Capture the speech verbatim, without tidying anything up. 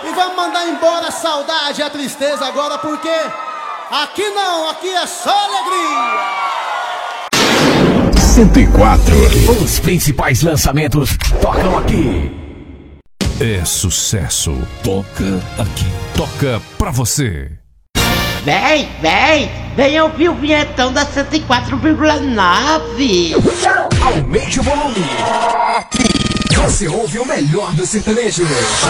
E vamos mandar embora a saudade e a tristeza agora, porque aqui não, aqui é só alegria. cento e quatro. Os principais lançamentos tocam aqui. É sucesso. Toca aqui. Toca pra você. Vem, vem, vem ouvir o vinhetão da cento e quatro vírgula nove. Aumente o volume. Aqui você ouve o melhor do sertanejo.